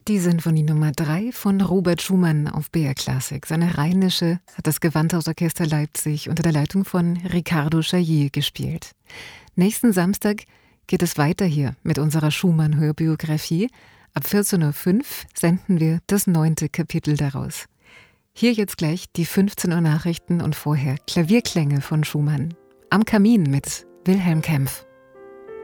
Die Sinfonie Nummer 3 von Robert Schumann auf BR Classic. Seine Rheinische hat das Gewandhausorchester Leipzig unter der Leitung von Ricardo Chaillet gespielt. Nächsten Samstag geht es weiter hier mit unserer Schumann-Hörbiografie. Ab 14.05 Uhr senden wir das 9. Kapitel daraus. Hier jetzt gleich die 15 Uhr Nachrichten und vorher Klavierklänge von Schumann. Am Kamin mit Wilhelm Kempff.